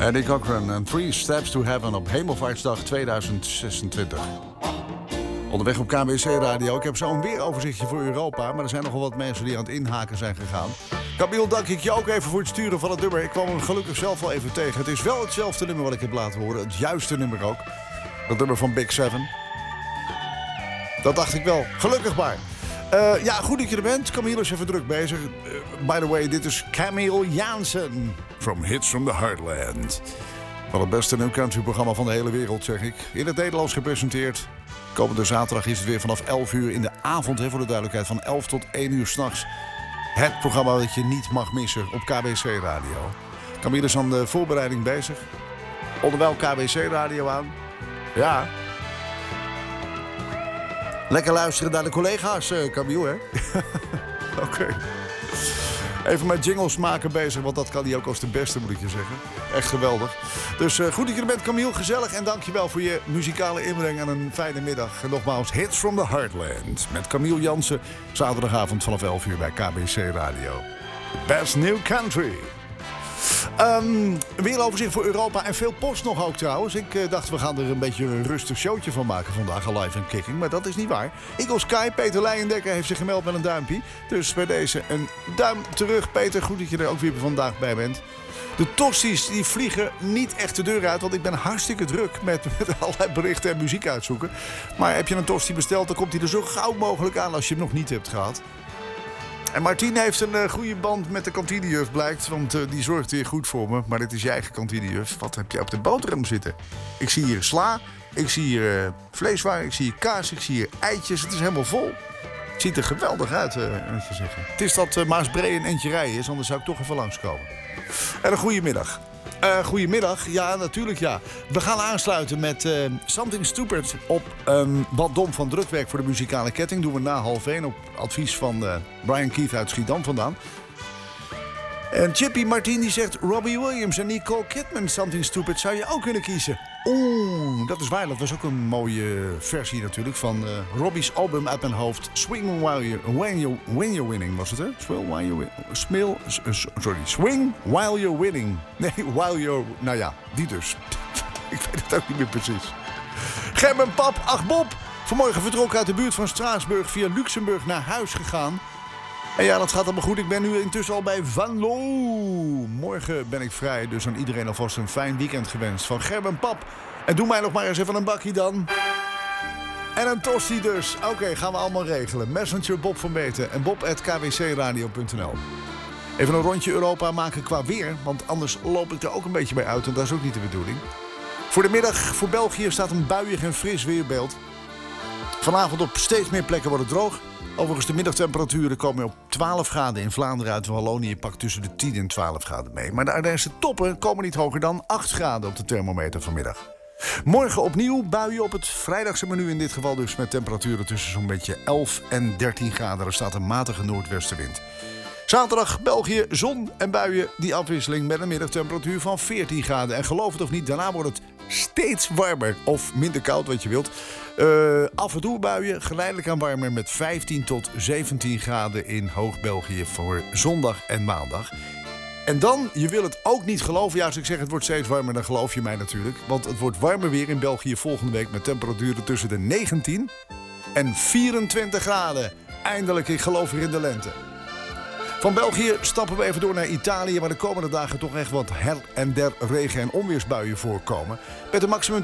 Eddie Cochran en 3 Steps to Heaven op Hemelvaartsdag 2026. Onderweg op KBC Radio. Ik heb zo een weeroverzichtje voor Europa, maar er zijn nogal wat mensen die aan het inhaken zijn gegaan. Camille, dank ik je ook even voor het sturen van het nummer. Ik kwam hem gelukkig zelf wel even tegen. Het is wel hetzelfde nummer wat ik heb laten horen. Het juiste nummer ook. Dat nummer van Big Seven. Dat dacht ik wel. Gelukkig maar. Ja, goed dat je er bent. Camille is even druk bezig. By the way, dit is Camille Jansen. From Hits from the Heartland. Van het beste new country programma van de hele wereld, zeg ik. In het Nederlands gepresenteerd. Komende zaterdag is het weer vanaf 11 uur in de avond. Voor de duidelijkheid, van 11 tot 1 uur 's nachts. Het programma dat je niet mag missen op KBC Radio. Camille is aan de voorbereiding bezig. Onderwijl KBC Radio aan. Ja. Lekker luisteren naar de collega's, Camille, hè? Oké. Even met jingles maken bezig, want dat kan hij ook als de beste, moet ik je zeggen. Echt geweldig. Dus goed dat je er bent, Camille. Gezellig. En dankjewel voor je muzikale inbreng en een fijne middag. En nogmaals, Hits from the Heartland. Met Camille Jansen. Zaterdagavond vanaf 11 uur bij KBC Radio. Best New Country. Weer overzicht voor Europa en veel post nog ook trouwens. Ik dacht, we gaan er een beetje een rustig showtje van maken vandaag, live en kicking. Maar dat is niet waar. Eagle Sky, Peter Leijendekker heeft zich gemeld met een duimpje. Dus bij deze een duim terug, Peter. Goed dat je er ook weer vandaag bij bent. De tossies die vliegen niet echt de deur uit, want ik ben hartstikke druk met allerlei berichten en muziek uitzoeken. Maar heb je een tossie besteld, dan komt hij er zo gauw mogelijk aan als je hem nog niet hebt gehad. En Martien heeft een goede band met de kantinejuf, blijkt. Want die zorgt weer goed voor me. Maar dit is je eigen kantinejuf. Wat heb je op de boterham zitten? Ik zie hier sla. Ik zie hier vleeswaren. Ik zie hier kaas. Ik zie hier eitjes. Het is helemaal vol. Het ziet er geweldig uit, moet je zeggen. Het is dat Maasbree een eentje rijden is. Anders zou ik toch even langskomen. En een goede middag. Goedemiddag, ja, natuurlijk ja. We gaan aansluiten met Something Stupid op wat dom van drukwerk voor de muzikale ketting. Doen we na 12:30 op advies van Brian Keith uit Schiedam vandaan. En Chippy Martin die zegt Robbie Williams en Nicole Kidman, Something Stupid zou je ook kunnen kiezen. Oeh, dat is waar. Dat was ook een mooie versie natuurlijk van Robbie's album uit mijn hoofd. Swing When You're Winning was het, hè? Swing While You're Winning. Nee, While You're... Nou ja, die dus. Ik weet het ook niet meer precies. Gerben Pap, ach Bob. Vanmorgen vertrokken uit de buurt van Straatsburg via Luxemburg naar huis gegaan. En ja, dat gaat allemaal goed. Ik ben nu intussen al bij Van Loo. Morgen ben ik vrij, dus aan iedereen alvast een fijn weekend gewenst. Van Gerben Pap. En doe mij nog maar eens even een bakkie dan. En een tosti dus. Oké, gaan we allemaal regelen. Messenger Bob van Beten en bob@kbcradio.nl. Even een rondje Europa maken qua weer, want anders loop ik er ook een beetje bij uit en dat is ook niet de bedoeling. Voor de middag voor België staat een buiig en fris weerbeeld. Vanavond op steeds meer plekken wordt het droog. Overigens, de middagtemperaturen komen op 12 graden in Vlaanderen uit. Wallonië pakt tussen de 10 en 12 graden mee. Maar de Ardense toppen komen niet hoger dan 8 graden op de thermometer vanmiddag. Morgen opnieuw buien op het vrijdagse menu in dit geval dus met temperaturen tussen zo'n beetje 11 en 13 graden. Er staat een matige noordwestenwind. Zaterdag België, zon en buien, die afwisseling met een middagtemperatuur van 14 graden. En geloof het of niet, daarna wordt het steeds warmer of minder koud, wat je wilt. Af en toe buien, geleidelijk aan warmer met 15 tot 17 graden in Hoog-België voor zondag en maandag. En dan, je wil het ook niet geloven. Ja, als ik zeg het wordt steeds warmer, dan geloof je mij natuurlijk. Want het wordt warmer weer in België volgende week met temperaturen tussen de 19 en 24 graden. Eindelijk, ik geloof weer in de lente. Van België stappen we even door naar Italië, waar de komende dagen toch echt wat her en der regen- en onweersbuien voorkomen. Met een maximum